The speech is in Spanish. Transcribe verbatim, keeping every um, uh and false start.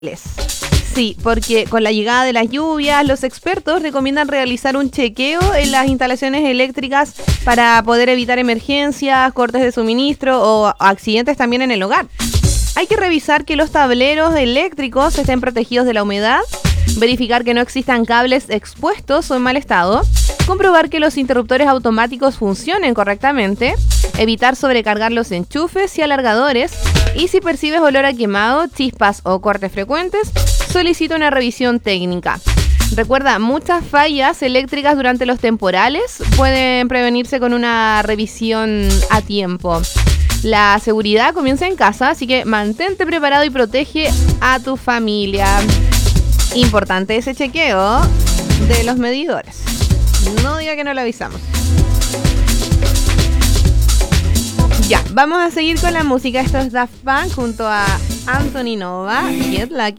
Sí, porque con la llegada de las lluvias, los expertos recomiendan realizar un chequeo en las instalaciones eléctricas para poder evitar emergencias, cortes de suministro o accidentes también en el hogar. Hay que revisar que los tableros eléctricos estén protegidos de la humedad, verificar que no existan cables expuestos o en mal estado, comprobar que los interruptores automáticos funcionen correctamente, evitar sobrecargar los enchufes y alargadores, y si percibes olor a quemado, chispas o cortes frecuentes, solicita una revisión técnica. Recuerda, muchas fallas eléctricas durante los temporales pueden prevenirse con una revisión a tiempo. La seguridad comienza en casa, así que mantente preparado y protege a tu familia. Importante ese chequeo de los medidores. No diga que no lo avisamos. Ya, vamos a seguir con la música. Esto es Daft Punk junto a Anthony Nova, Get Lucky.